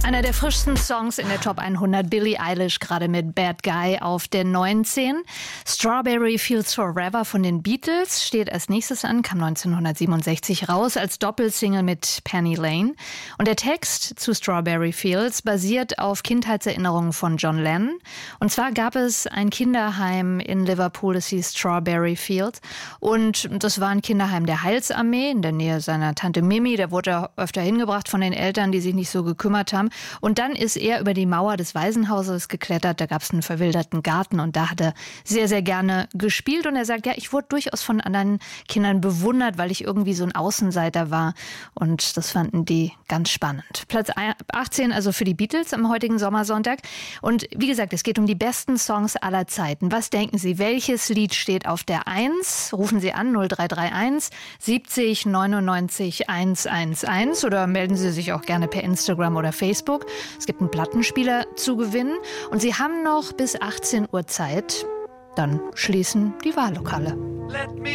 Einer der frischsten Songs in der Top 100, Billie Eilish, gerade mit Bad Guy auf der 19. Strawberry Fields Forever von den Beatles steht als nächstes an, kam 1967 raus als Doppelsingle mit Penny Lane. Und der Text zu Strawberry Fields basiert auf Kindheitserinnerungen von John Lennon. Und zwar gab es ein Kinderheim in Liverpool, das hieß Strawberry Fields. Und das war ein Kinderheim der Heilsarmee in der Nähe seiner Tante Mimi. Der wurde öfter hingebracht von den Eltern, die sich nicht so gekümmert haben. Und dann ist er über die Mauer des Waisenhauses geklettert. Da gab es einen verwilderten Garten und da hat er sehr, sehr gerne gespielt. Und er sagt, ja, ich wurde durchaus von anderen Kindern bewundert, weil ich irgendwie so ein Außenseiter war. Und das fanden die ganz spannend. Platz 18 also für die Beatles am heutigen Sommersonntag. Und wie gesagt, es geht um die besten Songs aller Zeiten. Was denken Sie, welches Lied steht auf der 1? Rufen Sie an 0331 70 99 111 oder melden Sie sich auch gerne per Instagram oder Facebook. Es gibt einen Plattenspieler zu gewinnen und Sie haben noch bis 18 Uhr Zeit. Dann schließen die Wahllokale. Let me